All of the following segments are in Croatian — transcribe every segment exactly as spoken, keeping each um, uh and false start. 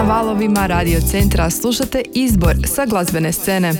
valovima Radio Centra slušate Izbor sa glazbene scene.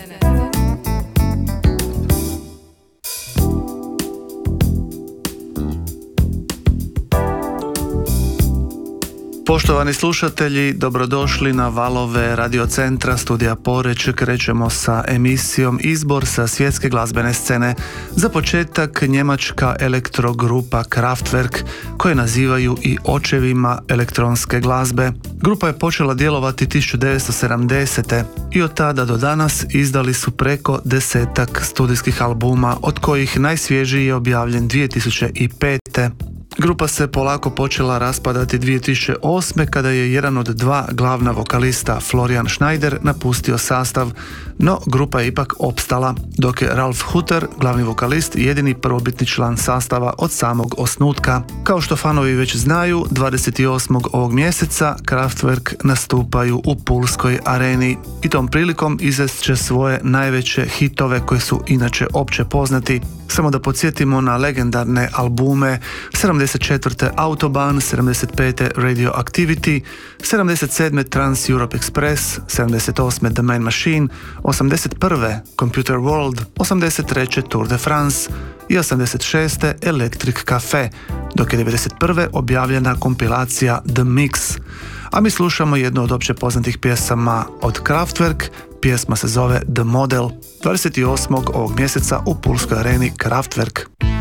Poštovani slušatelji, dobrodošli na valove Radio Centra studija Poreč. Krećemo sa emisijom Izbor sa svjetske glazbene scene. Za početak njemačka elektrogrupa Kraftwerk, koje nazivaju i očevima elektronske glazbe. Grupa je počela djelovati tisuću devetsto sedamdesete. i od tada do danas izdali su preko desetak studijskih albuma, od kojih najsvježiji je objavljen dvije tisuće pete. Grupa se polako počela raspadati dvije tisuće osme. kada je jedan od dva glavna vokalista, Florian Schneider, napustio sastav, no grupa je ipak opstala, dok je Ralf Hutter, glavni vokalist, jedini prvobitni član sastava od samog osnutka. Kao što fanovi već znaju, dvadeset osmog ovog mjeseca Kraftwerk nastupaju u Pulskoj areni i tom prilikom izvest će svoje najveće hitove koji su inače opće poznati. Samo da podsjetimo na legendarne albume: sedamdeset četvrte Autobahn, sedamdeset pete Radioactivity, sedamdeset sedme Trans Europe Express, sedamdeset osme The Main Machine, osamdeset prve Computer World, osamdeset treće Tour de France i osamdeset šeste Electric Cafe, dok je devedeset prve objavljena kompilacija The Mix. A mi slušamo jednu od opće poznatih pjesama od Kraftwerk. Pjesma se zove The Model. dvadeset osmog ovog mjeseca u Pulskoj areni Kraftwerk.